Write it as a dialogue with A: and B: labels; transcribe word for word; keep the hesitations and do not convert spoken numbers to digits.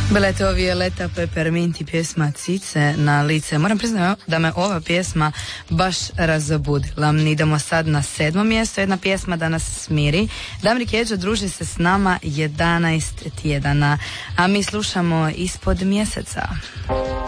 A: Bila je to Violeta Peppermint i pjesma Cice na lice. Moram priznati da me ova pjesma baš razobudila. Idemo sad na sedmo mjesto, jedna pjesma da nas smiri. Damir Kjeđo druži se s nama jedanaest tjedana, a mi slušamo Ispod mjeseca.